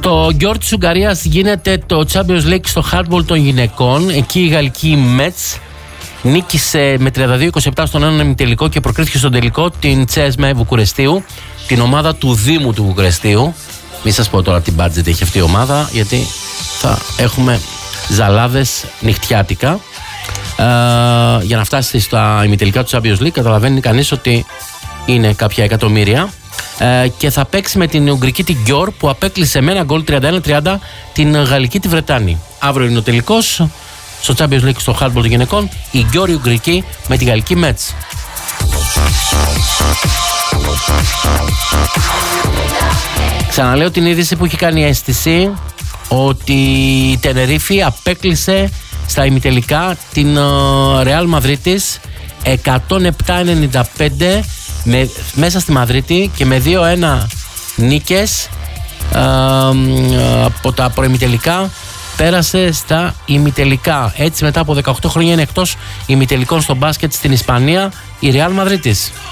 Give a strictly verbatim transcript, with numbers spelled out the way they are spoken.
Στο Γκιόρ της Ουγγαρίας γίνεται το Champions League στο handball των γυναικών. Εκεί η γαλλική Metz νίκησε με τριάντα δύο είκοσι επτά στον έναν ημιτελικό και προκρίθηκε στον τελικό την Τσέσμε Βουκουρεστίου, την ομάδα του Δήμου του Βουκουρεστίου. Μην σας πω τώρα τι budget έχει αυτή η ομάδα, γιατί θα έχουμε ζαλάδες νυχτιάτικα. Ε, για να φτάσει στα ημιτελικά του Champions League, καταλαβαίνει κανείς ότι είναι κάποια εκατομμύρια. Ε, και θα παίξει με την Ουγγρική την Γκιόρ, που απέκλεισε με ένα γκολ τριάντα ένα τριάντα την Γαλλική τη Βρετάνη. Αύριο είναι ο τελικός στο Champions League στο handball των γυναικών, η Γκιόρ η Ουγγρική με τη γαλλική Metz. Ξαναλέω την είδηση που έχει κάνει αίσθηση, ότι η Τενερίφη απέκλεισε στα ημιτελικά την Ρεάλ Μαδρίτης εκατόν επτά ενενήντα πέντε με, μέσα στη Μαδρίτη, και με δύο ένα νίκες ε, από τα προημιτελικά πέρασε στα ημιτελικά. Έτσι μετά από δεκαοκτώ χρόνια είναι εκτός ημιτελικών στο μπάσκετ στην Ισπανία η Ρεάλ Μαδρίτης.